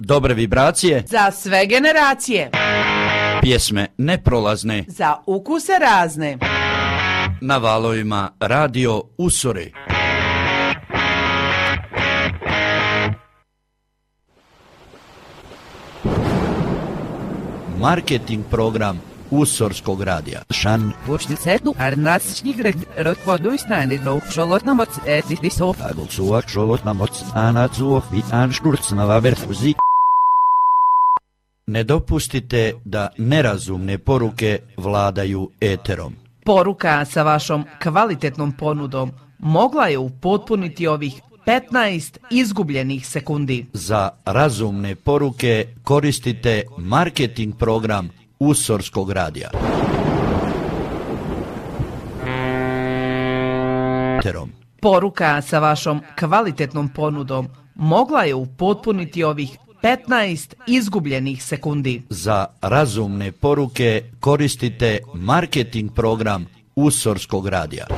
Dobre vibracije za sve generacije. Pjesme neprolazne za ukuse razne. Na valovima Radio Usori. Marketing program Usorskog radija. Šan počnicetu arnasčnih rekvodu istane do šolotnamoc etiti sofa. Agulsuak šolotnamoc anacuok vitan šturcnava verfuzi. Ne dopustite da nerazumne poruke vladaju eterom. Poruka sa vašom kvalitetnom ponudom mogla je upotpuniti ovih 15 izgubljenih sekundi. Za razumne poruke koristite marketing program Usorskog radija. Poruka sa vašom kvalitetnom ponudom mogla je upotpuniti ovih 15 izgubljenih sekundi. Za razumne poruke koristite marketing program Usorskog radija.